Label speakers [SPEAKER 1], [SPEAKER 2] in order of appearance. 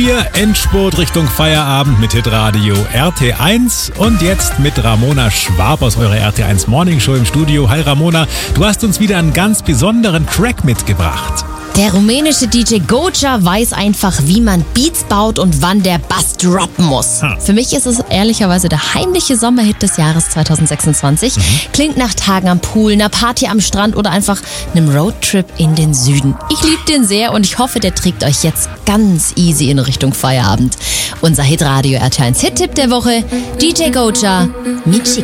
[SPEAKER 1] Endspurt Richtung Feierabend mit Hitradio RT1 und jetzt mit Ramona Schwab aus eurer RT1 Morning Show im Studio. Hi Ramona, du hast uns wieder einen ganz besonderen Track mitgebracht.
[SPEAKER 2] Der rumänische DJ Goja weiß einfach, wie man Beats baut und wann der Bass droppen muss. Für mich ist es ehrlicherweise der heimliche Sommerhit des Jahres 2026. Klingt nach Tagen am Pool, einer Party am Strand oder einfach einem Roadtrip in den Süden. Ich liebe den sehr und ich hoffe, der trägt euch jetzt ganz easy in Richtung Feierabend. Unser Hitradio RT1 Hit-Tipp der Woche, DJ Goja mit